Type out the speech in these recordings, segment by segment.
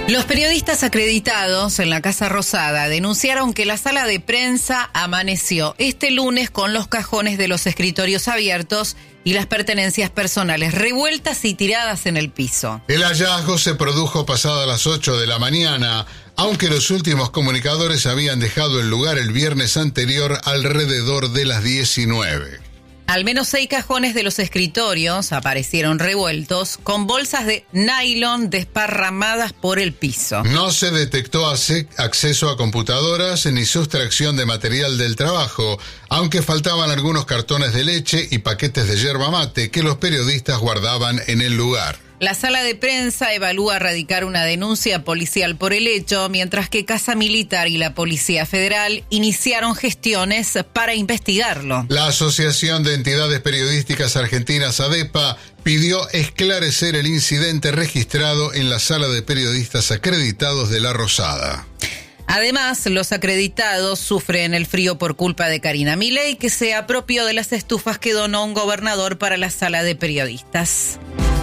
Los periodistas acreditados en la Casa Rosada denunciaron que la sala de prensa amaneció este lunes con los cajones de los escritorios abiertos y las pertenencias personales revueltas y tiradas en el piso. El hallazgo se produjo pasadas las 8 de la mañana, aunque los últimos comunicadores habían dejado el lugar el viernes anterior alrededor de las 19. Al menos 6 cajones de los escritorios aparecieron revueltos con bolsas de nylon desparramadas por el piso. No se detectó acceso a computadoras ni sustracción de material del trabajo, aunque faltaban algunos cartones de leche y paquetes de yerba mate que los periodistas guardaban en el lugar. La sala de prensa evalúa radicar una denuncia policial por el hecho, mientras que Casa Militar y la Policía Federal iniciaron gestiones para investigarlo. La Asociación de Entidades Periodísticas Argentinas, ADEPA, pidió esclarecer el incidente registrado en la sala de periodistas acreditados de La Rosada. Además, los acreditados sufren el frío por culpa de Karina Milei, que se apropió de las estufas que donó un gobernador para la sala de periodistas.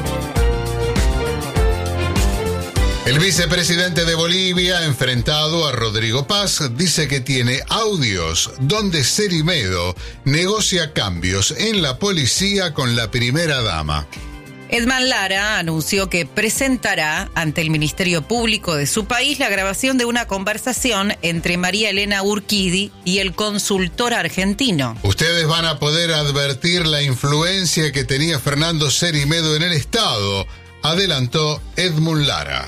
El vicepresidente de Bolivia, enfrentado a Rodrigo Paz, dice que tiene audios donde Cerimedo negocia cambios en la policía con la primera dama. Edman Lara anunció que presentará ante el Ministerio Público de su país la grabación de una conversación entre María Elena Urquidi y el consultor argentino. Ustedes van a poder advertir la influencia que tenía Fernando Cerimedo en el Estado, adelantó Edmund Lara.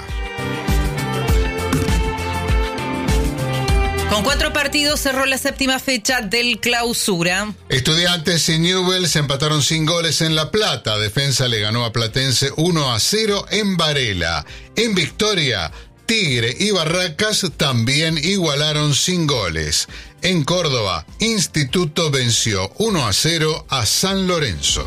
Con 4 partidos cerró la 7ª fecha del Clausura. Estudiantes y Newell's empataron sin goles en La Plata. Defensa le ganó a Platense 1-0 en Varela. En Victoria, Tigre y Barracas también igualaron sin goles. En Córdoba, Instituto venció 1-0 a San Lorenzo.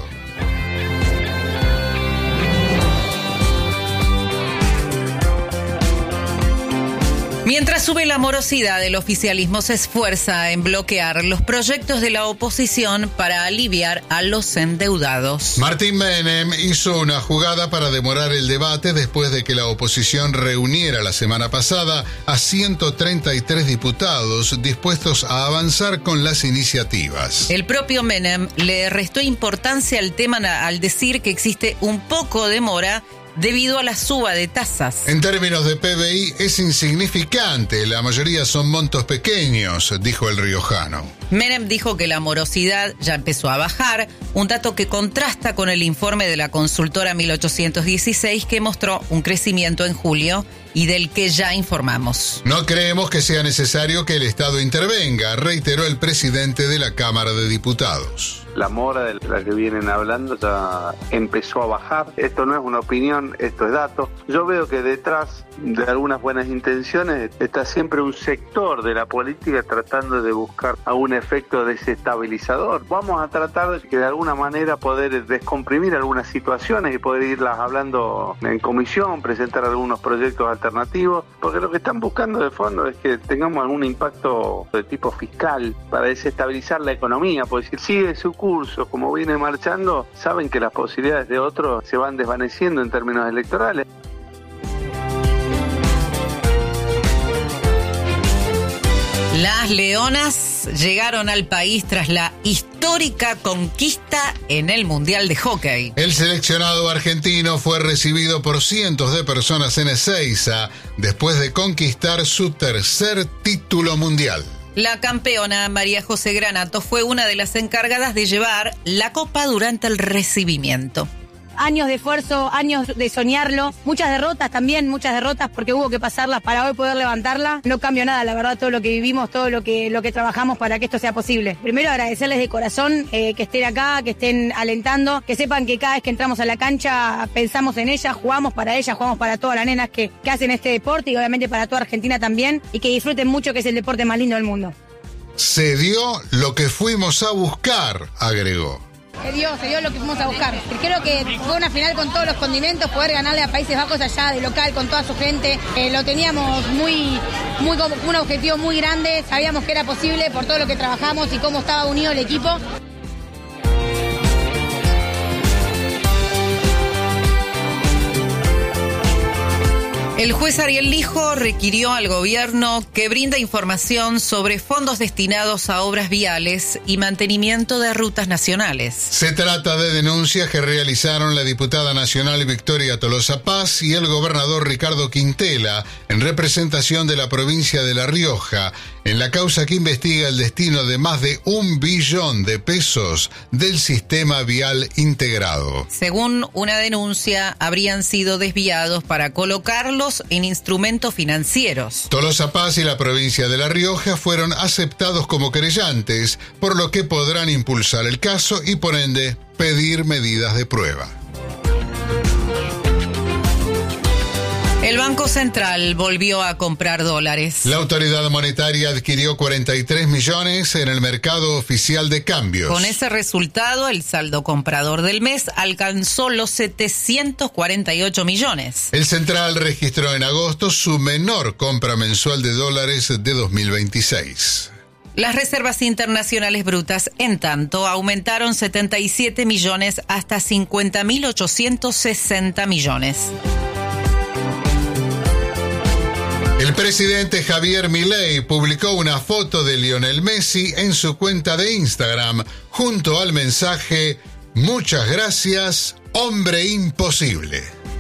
Mientras sube la morosidad, el oficialismo se esfuerza en bloquear los proyectos de la oposición para aliviar a los endeudados. Martín Menem hizo una jugada para demorar el debate después de que la oposición reuniera la semana pasada a 133 diputados dispuestos a avanzar con las iniciativas. El propio Menem le restó importancia al tema al decir que existe un poco de demora debido a la suba de tasas. En términos de PBI es insignificante, la mayoría son montos pequeños, dijo el riojano. Menem dijo que la morosidad ya empezó a bajar, un dato que contrasta con el informe de la consultora 1816 que mostró un crecimiento en julio y del que ya informamos. No creemos que sea necesario que el Estado intervenga, reiteró el presidente de la Cámara de Diputados. La mora de la que vienen hablando ya empezó a bajar. Esto no es una opinión, esto es dato. Yo veo que detrás de algunas buenas intenciones está siempre un sector de la política tratando de buscar algún efecto desestabilizador. Vamos a tratar de que de alguna manera poder descomprimir algunas situaciones y poder irlas hablando en comisión, presentar algunos proyectos alternativos, porque lo que están buscando de fondo es que tengamos algún impacto de tipo fiscal para desestabilizar la economía, porque si sigue su curso como viene marchando, saben que las posibilidades de otros se van desvaneciendo en términos electorales. Las Leonas llegaron al país tras la histórica conquista en el Mundial de Hockey. El seleccionado argentino fue recibido por cientos de personas en Ezeiza después de conquistar su tercer título mundial. La campeona María José Granato fue una de las encargadas de llevar la copa durante el recibimiento. Años de esfuerzo, años de soñarlo, muchas derrotas porque hubo que pasarlas para hoy poder levantarla. No cambio nada, la verdad, todo lo que vivimos, todo lo que trabajamos para que esto sea posible. Primero agradecerles de corazón que estén acá, que estén alentando, que sepan que cada vez que entramos a la cancha pensamos en ellas, jugamos para todas las nenas que hacen este deporte y obviamente para toda Argentina también, y que disfruten mucho, que es el deporte más lindo del mundo. Se dio lo que fuimos a buscar, agregó. Se dio lo que fuimos a buscar. Creo que fue una final con todos los condimentos, poder ganarle a Países Bajos allá de local con toda su gente. Lo teníamos muy como un objetivo muy grande, sabíamos que era posible por todo lo que trabajamos y cómo estaba unido el equipo. El juez Ariel Lijo requirió al gobierno que brinda información sobre fondos destinados a obras viales y mantenimiento de rutas nacionales. Se trata de denuncias que realizaron la diputada nacional Victoria Tolosa Paz y el gobernador Ricardo Quintela en representación de la provincia de La Rioja en la causa que investiga el destino de más de 1 billón de pesos del sistema vial integrado. Según una denuncia, habrían sido desviados para colocarlos en instrumentos financieros. Tolosa Paz y la provincia de La Rioja fueron aceptados como querellantes, por lo que podrán impulsar el caso y por ende pedir medidas de prueba. El Banco Central volvió a comprar dólares. La autoridad monetaria adquirió 43 millones en el mercado oficial de cambios. Con ese resultado, el saldo comprador del mes alcanzó los 748 millones. El Central registró en agosto su menor compra mensual de dólares de 2026. Las reservas internacionales brutas, en tanto, aumentaron 77 millones hasta 50.860 millones. El presidente Javier Milei publicó una foto de Lionel Messi en su cuenta de Instagram junto al mensaje "Muchas gracias, hombre imposible".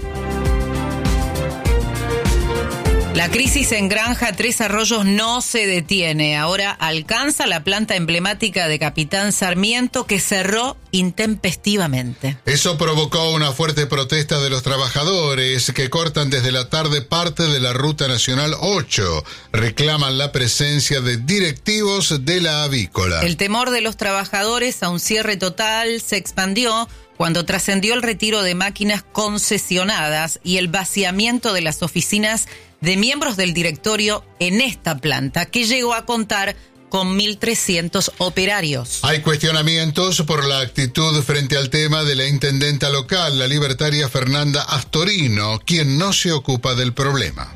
La crisis en Granja Tres Arroyos no se detiene. Ahora alcanza la planta emblemática de Capitán Sarmiento, que cerró intempestivamente. Eso provocó una fuerte protesta de los trabajadores que cortan desde la tarde parte de la Ruta Nacional 8. Reclaman la presencia de directivos de la avícola. El temor de los trabajadores a un cierre total se expandió cuando trascendió el retiro de máquinas concesionadas y el vaciamiento de las oficinas de miembros del directorio en esta planta, que llegó a contar con 1.300 operarios. Hay cuestionamientos por la actitud frente al tema de la intendenta local, la libertaria Fernanda Astorino, quien no se ocupa del problema.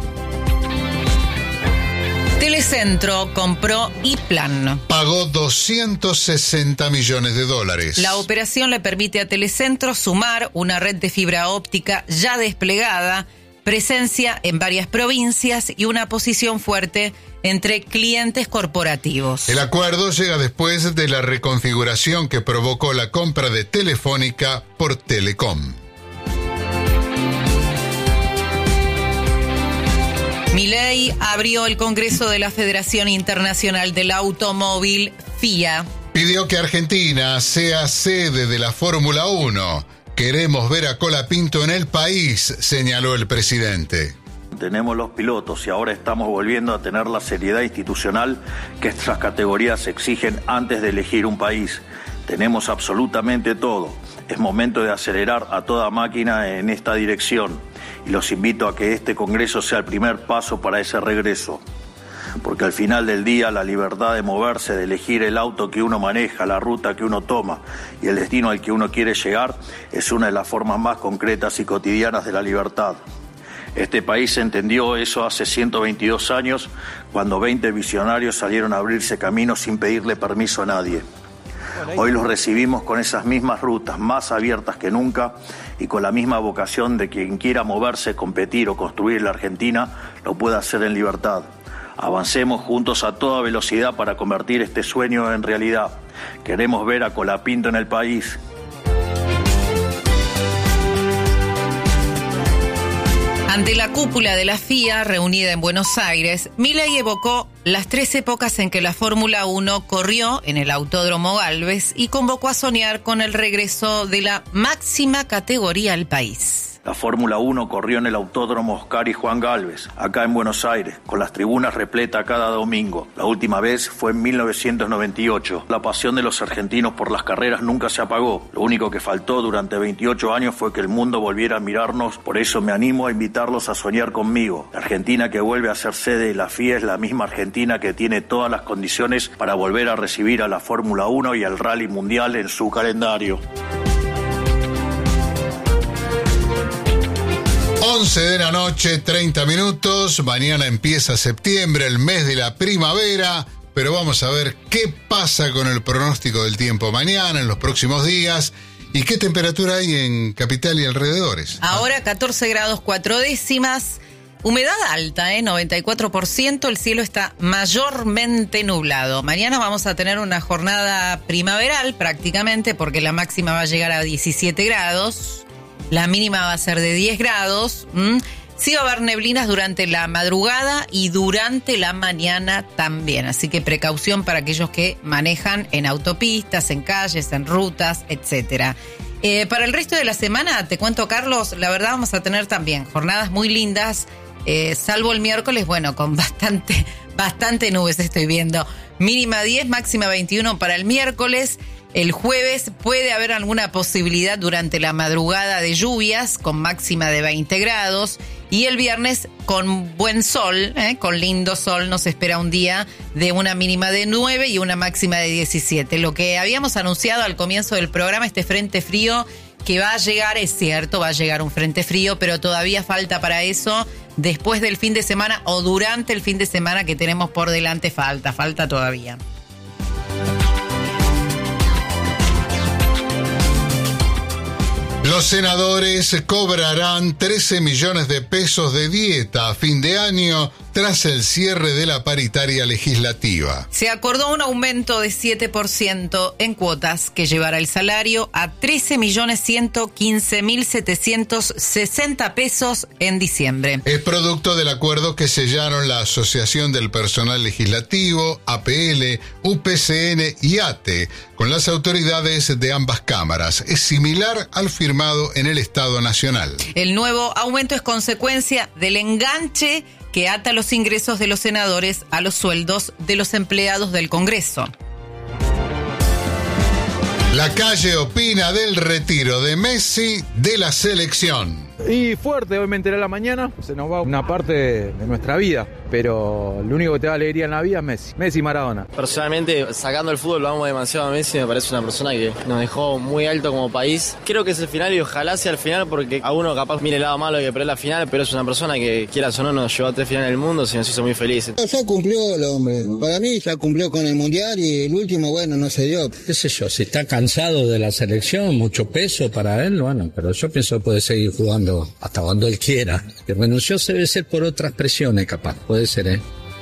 Telecentro compró iPlan. Pagó 260 millones de dólares. La operación le permite a Telecentro sumar una red de fibra óptica ya desplegada, presencia en varias provincias y una posición fuerte entre clientes corporativos. El acuerdo llega después de la reconfiguración que provocó la compra de Telefónica por Telecom. Milei abrió el Congreso de la Federación Internacional del Automóvil, FIA. Pidió que Argentina sea sede de la Fórmula 1. Queremos ver a Colapinto en el país, señaló el presidente. Tenemos los pilotos y ahora estamos volviendo a tener la seriedad institucional que estas categorías exigen antes de elegir un país. Tenemos absolutamente todo. Es momento de acelerar a toda máquina en esta dirección y los invito a que este Congreso sea el primer paso para ese regreso. Porque al final del día la libertad de moverse, de elegir el auto que uno maneja, la ruta que uno toma y el destino al que uno quiere llegar es una de las formas más concretas y cotidianas de la libertad. Este país entendió eso hace 122 años cuando 20 visionarios salieron a abrirse caminos sin pedirle permiso a nadie. Hoy los recibimos con esas mismas rutas, más abiertas que nunca y con la misma vocación de quien quiera moverse, competir o construir la Argentina, lo pueda hacer en libertad. Avancemos juntos a toda velocidad para convertir este sueño en realidad. Queremos ver a Colapinto en el país. Ante la cúpula de la FIA reunida en Buenos Aires, Milei evocó las 3 épocas en que la Fórmula 1 corrió en el Autódromo Gálvez y convocó a soñar con el regreso de la máxima categoría al país. La Fórmula 1 corrió en el Autódromo Oscar y Juan Gálvez, acá en Buenos Aires, con las tribunas repletas cada domingo. La última vez fue en 1998. La pasión de los argentinos por las carreras nunca se apagó. Lo único que faltó durante 28 años fue que el mundo volviera a mirarnos. Por eso me animo a invitarlos a soñar conmigo. La Argentina que vuelve a ser sede de la FIA es la misma Argentina que tiene todas las condiciones para volver a recibir a la Fórmula 1 y al Rally Mundial en su calendario. 11 de la noche, 30 minutos. Mañana empieza septiembre, el mes de la primavera. Pero vamos a ver qué pasa con el pronóstico del tiempo mañana, en los próximos días. ¿Y qué temperatura hay en Capital y alrededores? Ahora 14 grados 4 décimas. Humedad alta, 94%, el cielo está mayormente nublado. Mañana vamos a tener una jornada primaveral prácticamente porque la máxima va a llegar a 17 grados, la mínima va a ser de 10 grados. Sí va a haber neblinas durante la madrugada y durante la mañana también, así que precaución para aquellos que manejan en autopistas, en calles, en rutas, etcétera. Para el resto de la semana, te cuento, Carlos, la verdad vamos a tener también jornadas muy lindas, salvo el miércoles, bueno, con bastante nubes estoy viendo. Mínima 10, máxima 21 para el miércoles. El jueves puede haber alguna posibilidad durante la madrugada de lluvias con máxima de 20 grados. Y el viernes con buen sol, con lindo sol, nos espera un día de una mínima de 9 y una máxima de 17. Lo que habíamos anunciado al comienzo del programa, este frente frío que va a llegar, es cierto, va a llegar un frente frío, pero todavía falta para eso. Después del fin de semana o durante el fin de semana que tenemos por delante, falta todavía. Los senadores cobrarán 13 millones de pesos de dieta a fin de año tras el cierre de la paritaria legislativa. Se acordó un aumento de 7% en cuotas que llevará el salario a 13.115.760 pesos en diciembre. Es producto del acuerdo que sellaron la Asociación del Personal Legislativo, APL, UPCN y ATE, con las autoridades de ambas cámaras. Es similar al firmado en el Estado Nacional. El nuevo aumento es consecuencia del enganche que ata los ingresos de los senadores a los sueldos de los empleados del Congreso. La calle opina del retiro de Messi de la selección. Y fuerte, hoy me enteré a la mañana, se nos va una parte de nuestra vida, pero lo único que te da alegría en la vida es Messi y Maradona. Personalmente, sacando el fútbol, lo amo demasiado a Messi, me parece una persona que nos dejó muy alto como país. Creo que es el final y ojalá sea el final porque a uno capaz mire el lado malo que perdió la final, pero es una persona que, quieras o no, nos llevó a 3 finales del mundo y nos hizo muy felices. Ya cumplió el hombre, para mí ya cumplió con el Mundial y el último, bueno, no se dio. Qué sé yo, si está cansado de la selección, mucho peso para él, bueno, pero yo pienso que puede seguir jugando hasta cuando él quiera. Que renunció debe ser por otras presiones, capaz. Puede ser,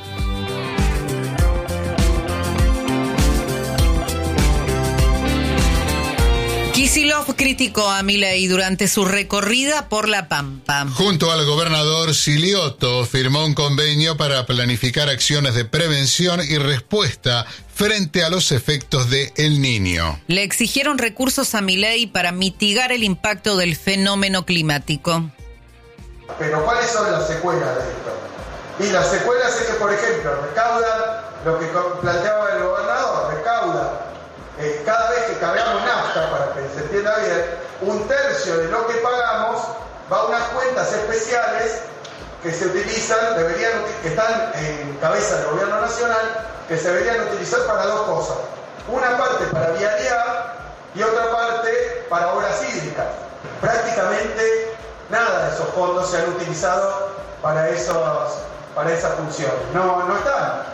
Kicillof criticó a Milei durante su recorrida por La Pampa. Junto al gobernador Silioto firmó un convenio para planificar acciones de prevención y respuesta frente a los efectos de El Niño. Le exigieron recursos a Milei para mitigar el impacto del fenómeno climático. Pero ¿cuáles son las secuelas de esto? Y las secuelas es que, por ejemplo, recaudan lo que planteaba el gobernador, recauda cada vez que cargamos nafta, para que se entienda bien, 1/3 de lo que pagamos va a unas cuentas especiales que se utilizan, que están en cabeza del gobierno nacional, que se deberían utilizar para 2 cosas. Una parte para vialidad y otra parte para obras hídricas. Prácticamente nada de esos fondos se han utilizado para esa función. No están.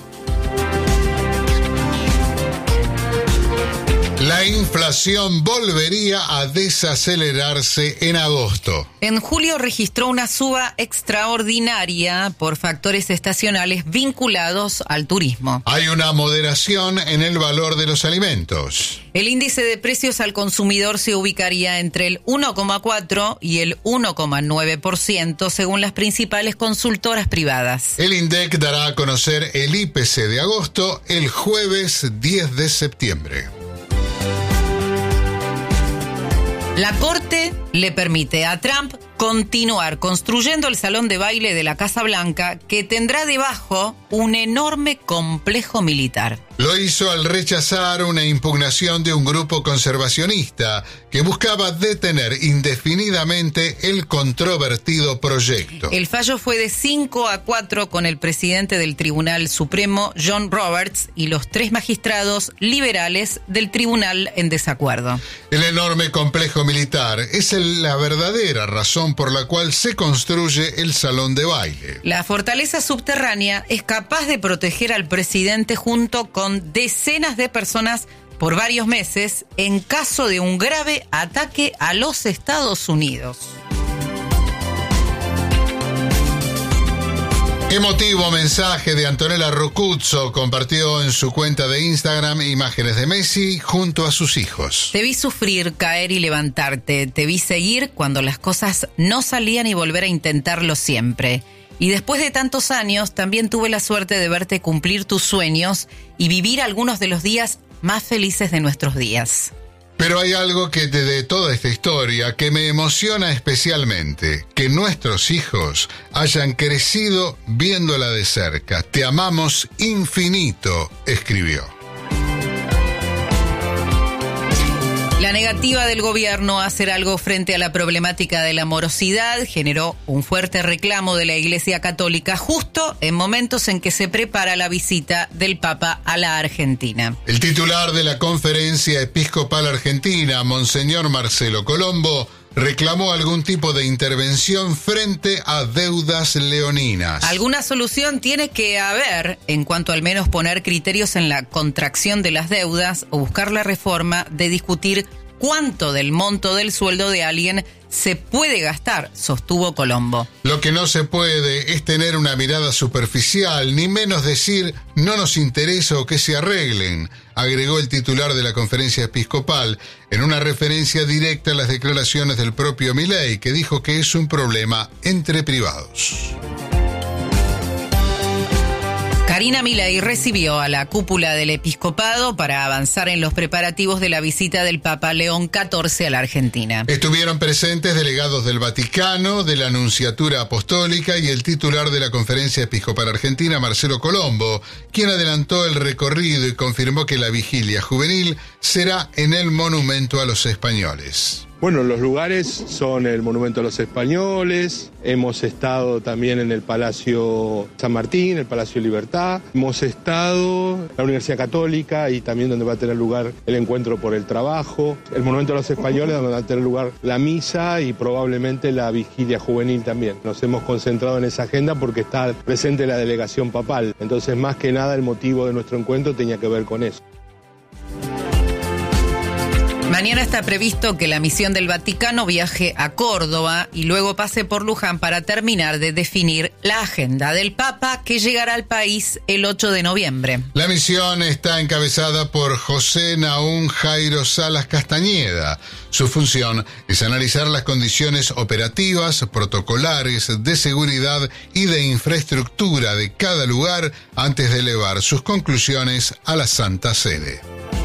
La inflación volvería a desacelerarse en agosto. En julio registró una suba extraordinaria por factores estacionales vinculados al turismo. Hay una moderación en el valor de los alimentos. El índice de precios al consumidor se ubicaría entre el 1,4 y el 1,9% según las principales consultoras privadas. El INDEC dará a conocer el IPC de agosto el jueves 10 de septiembre. La Corte le permite a Trump continuar construyendo el salón de baile de la Casa Blanca, que tendrá debajo un enorme complejo militar. Lo hizo al rechazar una impugnación de un grupo conservacionista que buscaba detener indefinidamente el controvertido proyecto. El fallo fue de 5-4 con el presidente del Tribunal Supremo, John Roberts, y los 3 magistrados liberales del tribunal en desacuerdo. El enorme complejo militar es la verdadera razón por la cual se construye el salón de baile. La fortaleza subterránea es capaz de proteger al presidente junto con decenas de personas por varios meses en caso de un grave ataque a los Estados Unidos. Emotivo mensaje de Antonella Rucuzzo compartió en su cuenta de Instagram imágenes de Messi junto a sus hijos. Te vi sufrir, caer y levantarte. Te vi seguir cuando las cosas no salían y volver a intentarlo siempre. Y después de tantos años, también tuve la suerte de verte cumplir tus sueños y vivir algunos de los días más felices de nuestros días. Pero hay algo que de toda esta historia que me emociona especialmente, que nuestros hijos hayan crecido viéndola de cerca. Te amamos infinito, escribió. La negativa del gobierno a hacer algo frente a la problemática de la morosidad generó un fuerte reclamo de la Iglesia Católica justo en momentos en que se prepara la visita del Papa a la Argentina. El titular de la Conferencia Episcopal Argentina, Monseñor Marcelo Colombo, reclamó algún tipo de intervención frente a deudas leoninas. Alguna solución tiene que haber en cuanto al menos poner criterios en la contracción de las deudas o buscar la reforma de discutir cuánto del monto del sueldo de alguien se puede gastar, sostuvo Colombo. Lo que no se puede es tener una mirada superficial, ni menos decir no nos interesa o que se arreglen, agregó el titular de la Conferencia Episcopal, en una referencia directa a las declaraciones del propio Milei, que dijo que es un problema entre privados. Karina Milei recibió a la cúpula del episcopado para avanzar en los preparativos de la visita del Papa León XIV a la Argentina. Estuvieron presentes delegados del Vaticano, de la Nunciatura Apostólica y el titular de la Conferencia Episcopal Argentina, Marcelo Colombo, quien adelantó el recorrido y confirmó que la vigilia juvenil será en el Monumento a los Españoles. Bueno, los lugares son el Monumento a los Españoles, hemos estado también en el Palacio San Martín, el Palacio Libertad, hemos estado en la Universidad Católica y también donde va a tener lugar el Encuentro por el Trabajo, el Monumento a los Españoles donde va a tener lugar la misa y probablemente la vigilia juvenil también. Nos hemos concentrado en esa agenda porque está presente la delegación papal, entonces más que nada el motivo de nuestro encuentro tenía que ver con eso. Mañana está previsto que la misión del Vaticano viaje a Córdoba y luego pase por Luján para terminar de definir la agenda del Papa que llegará al país el 8 de noviembre. La misión está encabezada por José Naún Jairo Salas Castañeda. Su función es analizar las condiciones operativas, protocolares, de seguridad y de infraestructura de cada lugar antes de elevar sus conclusiones a la Santa Sede.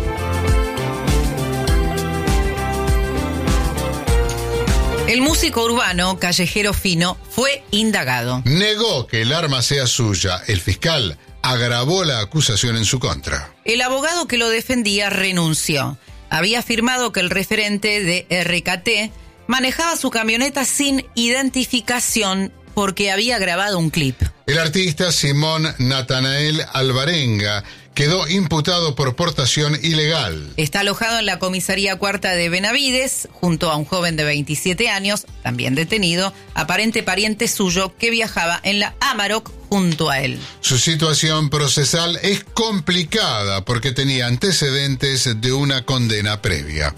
El músico urbano Callejero Fino fue indagado. Negó que el arma sea suya. El fiscal agravó la acusación en su contra. El abogado que lo defendía renunció. Había afirmado que el referente de RKT manejaba su camioneta sin identificación porque había grabado un clip. El artista Simón Natanael Alvarenga quedó imputado por portación ilegal. Está alojado en la comisaría cuarta de Benavides, junto a un joven de 27 años, también detenido, aparente pariente suyo que viajaba en la Amarok junto a él. Su situación procesal es complicada porque tenía antecedentes de una condena previa.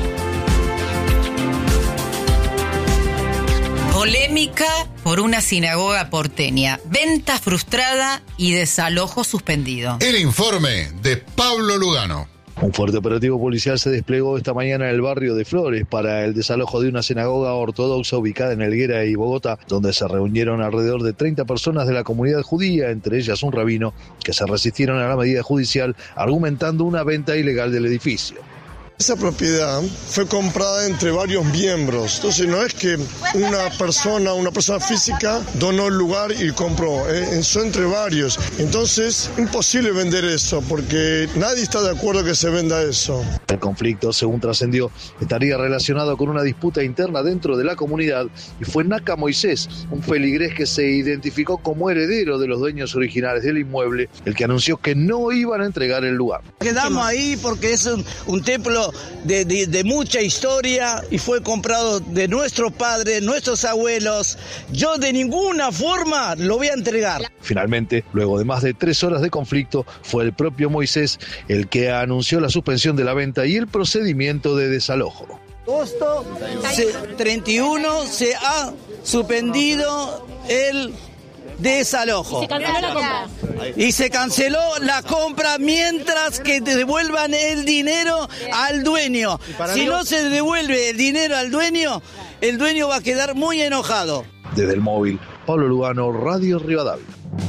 Polémica por una sinagoga porteña, venta frustrada y desalojo suspendido. El informe de Pablo Lugano. Un fuerte operativo policial se desplegó esta mañana en el barrio de Flores para el desalojo de una sinagoga ortodoxa ubicada en Helguera y Bogotá, donde se reunieron alrededor de 30 personas de la comunidad judía, entre ellas un rabino, que se resistieron a la medida judicial argumentando una venta ilegal del edificio. Esa propiedad fue comprada entre varios miembros, entonces no es que una persona física donó el lugar y compró, son entre varios, entonces imposible vender eso porque nadie está de acuerdo que se venda eso. El conflicto, según trascendió, estaría relacionado con una disputa interna dentro de la comunidad y fue Naca Moisés, un feligrés que se identificó como heredero de los dueños originales del inmueble, el que anunció que no iban a entregar el lugar. Quedamos ahí porque es un templo de mucha historia y fue comprado de nuestros padres, nuestros abuelos. Yo de ninguna forma lo voy a entregar. Finalmente, luego de más de 3 horas de conflicto, fue el propio Moisés el que anunció la suspensión de la venta y el procedimiento de desalojo. Agosto 31 se ha suspendido el desalojo. Y se canceló la compra. Y se canceló la compra mientras que te devuelvan el dinero al dueño. Si no se devuelve el dinero al dueño, el dueño va a quedar muy enojado. Desde el móvil, Pablo Lugano, Radio Rivadavia.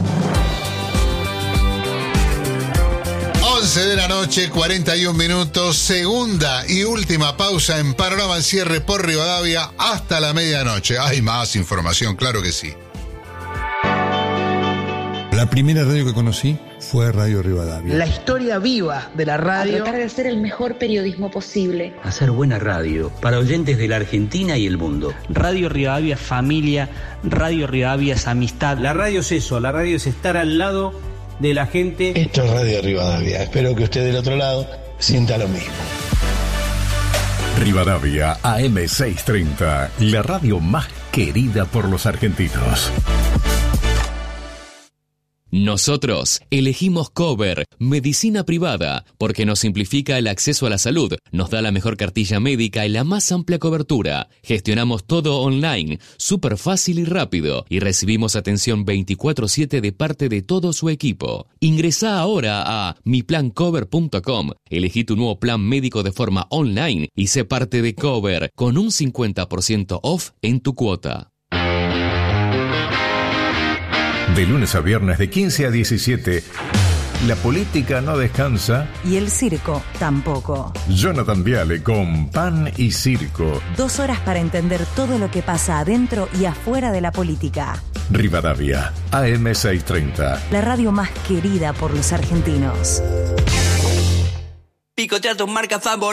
11 de la noche, 41 minutos, segunda y última pausa en Panorama al Cierre por Rivadavia hasta la medianoche. Hay más información, claro que sí. La primera radio que conocí fue Radio Rivadavia. La historia viva de la radio. A tratar de hacer el mejor periodismo posible. Hacer buena radio para oyentes de la Argentina y el mundo. Radio Rivadavia es familia, Radio Rivadavia es amistad. La radio es eso, la radio es estar al lado de la gente. Esto es Radio Rivadavia. Espero que usted del otro lado sienta lo mismo. Rivadavia AM630, la radio más querida por los argentinos. Nosotros elegimos Cover, medicina privada, porque nos simplifica el acceso a la salud, nos da la mejor cartilla médica y la más amplia cobertura. Gestionamos todo online, súper fácil y rápido, y recibimos atención 24/7 de parte de todo su equipo. Ingresá ahora a miplancover.com, elegí tu nuevo plan médico de forma online y sé parte de Cover, con un 50% off en tu cuota. De lunes a viernes de 15 a 17, la política no descansa. Y el circo tampoco. Jonathan Viale con Pan y Circo. 2 horas para entender todo lo que pasa adentro y afuera de la política. Rivadavia, AM630. La radio más querida por los argentinos. Picotea tu marca favorita.